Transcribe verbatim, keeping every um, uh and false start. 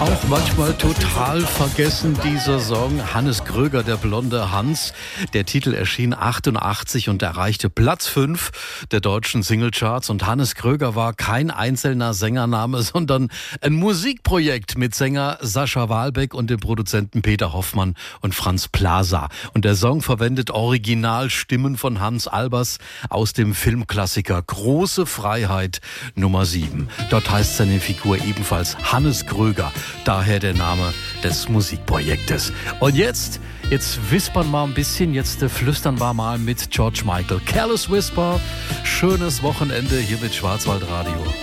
Auch manchmal total vergessen, dieser Song. Hannes Gröger, der blonde Hans. Der Titel erschien achtundachtzig und erreichte Platz fünf der deutschen Singlecharts. Und Hannes Gröger war kein einzelner Sängername, sondern ein Musikprojekt mit Sänger Sascha Wahlbeck und dem Produzenten Peter Hoffmann und Franz Plaza. Und der Song verwendet Originalstimmen von Hans Albers aus dem Filmklassiker Große Freiheit Nummer sieben. Dort heißt seine Figur ebenfalls Hannes Gröger. Daher der Name des Musikprojektes. Und jetzt, jetzt wispern wir ein bisschen, jetzt flüstern wir mal mit George Michael. Careless Whisper, schönes Wochenende hier mit Schwarzwaldradio.